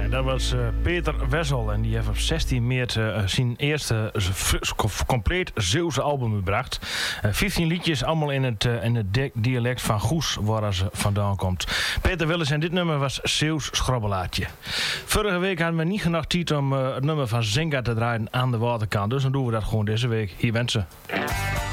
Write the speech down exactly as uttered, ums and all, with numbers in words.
En dat was uh, Peter Wessel. En die heeft op zestien maart uh, zijn eerste uh, compleet Zeeuwse album gebracht. Uh, vijftien liedjes, allemaal in het, uh, in het dialect van Goes, waar ze vandaan komt. Peter Willis en dit nummer was Zeeuws schrobbelaatje. Vorige week hadden we niet genoeg tijd om uh, het nummer van Zinga te draaien aan de waterkant. Dus dan doen we dat gewoon deze week. Hier wensen.